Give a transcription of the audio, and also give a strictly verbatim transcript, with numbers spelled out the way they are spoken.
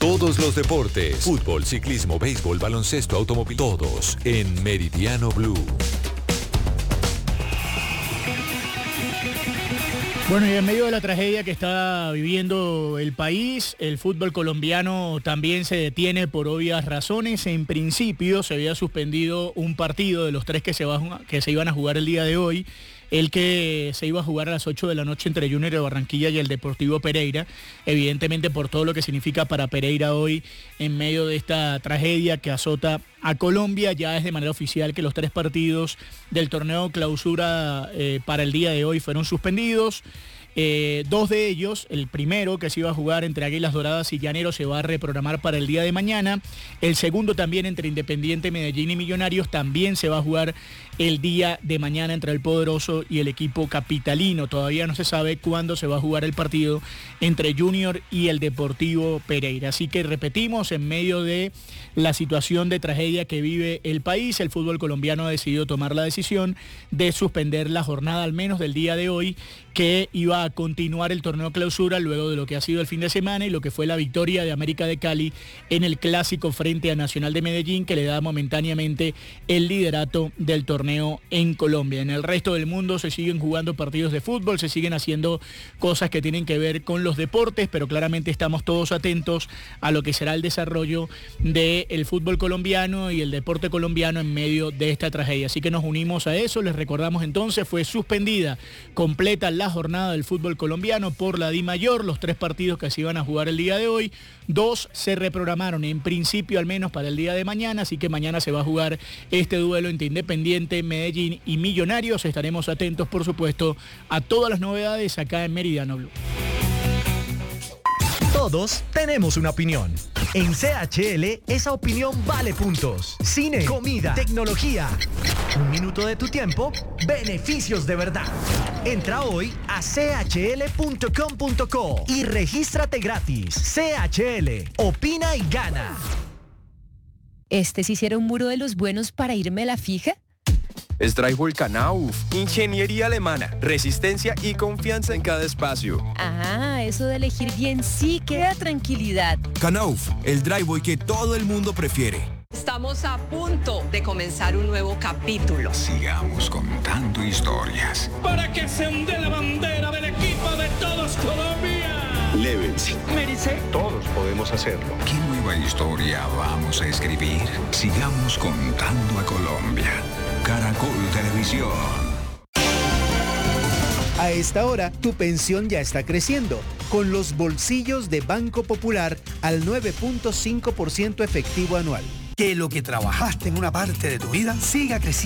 Todos los deportes, fútbol, ciclismo, béisbol, baloncesto, automóvil, todos en Meridiano Blue. Bueno, y en medio de la tragedia que está viviendo el país, el fútbol colombiano también se detiene por obvias razones. En principio se había suspendido un partido de los tres que se, va, que se iban a jugar el día de hoy, el que se iba a jugar a las ocho de la noche entre Junior de Barranquilla y el Deportivo Pereira, evidentemente por todo lo que significa para Pereira hoy en medio de esta tragedia que azota a Colombia. Ya es de manera oficial que los tres partidos del torneo clausura eh, para el día de hoy fueron suspendidos. Eh, dos de ellos, el primero que se iba a jugar entre Águilas Doradas y Llaneros, se va a reprogramar para el día de mañana. El segundo también entre Independiente Medellín y Millonarios también se va a jugar el día de mañana entre el Poderoso y el equipo capitalino. Todavía no se sabe cuándo se va a jugar el partido entre Junior y el Deportivo Pereira. Así que repetimos, en medio de la situación de tragedia que vive el país, el fútbol colombiano ha decidido tomar la decisión de suspender la jornada al menos del día de hoy, que iba a continuar el torneo clausura luego de lo que ha sido el fin de semana y lo que fue la victoria de América de Cali en el clásico frente a Nacional de Medellín, que le da momentáneamente el liderato del torneo en Colombia. En el resto del mundo se siguen jugando partidos de fútbol, se siguen haciendo cosas que tienen que ver con los deportes, pero claramente estamos todos atentos a lo que será el desarrollo del fútbol colombiano y el deporte colombiano en medio de esta tragedia. Así que nos unimos a eso. Les recordamos entonces, fue suspendida completa la jornada del fútbol colombiano por la DIMAYOR, los tres partidos que se iban a jugar el día de hoy, dos se reprogramaron en principio al menos para el día de mañana, así que mañana se va a jugar este duelo entre Independiente, Medellín y Millonarios. Estaremos atentos, por supuesto, a todas las novedades acá en Meridiano Blue. Todos tenemos una opinión. En C H L, esa opinión vale puntos. Cine, comida, tecnología. Un minuto de tu tiempo, beneficios de verdad. Entra hoy a c h l punto com punto co y regístrate gratis. C H L, opina y gana. ¿Este sí hiciera un muro de los buenos para irme a la fija? Straichwol Knauf, ingeniería alemana, resistencia y confianza en cada espacio. Ah, eso de elegir bien sí que da tranquilidad. Knauf, el driveway que todo el mundo prefiere. Estamos a punto de comenzar un nuevo capítulo. Sigamos contando historias. Para que se onde la bandera del equipo de todos Colombia. Levens. Merice. Todos podemos hacerlo. ¿Qué nueva historia vamos a escribir? Sigamos contando a Colombia. Caracol Televisión. A esta hora, tu pensión ya está creciendo, con los bolsillos de Banco Popular al nueve punto cinco por ciento efectivo anual. Que lo que trabajaste en una parte de tu vida siga creciendo.